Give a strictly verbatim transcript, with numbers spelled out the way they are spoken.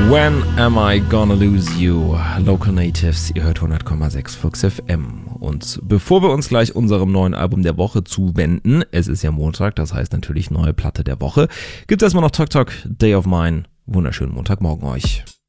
When am I gonna lose you? Local Natives, ihr hört hundert Komma sechs Flux F M. Und bevor wir uns gleich unserem neuen Album der Woche zuwenden, es ist ja Montag, das heißt natürlich neue Platte der Woche, gibt es erstmal noch Tok Tok, Day of Mine. Wunderschönen Montagmorgen euch.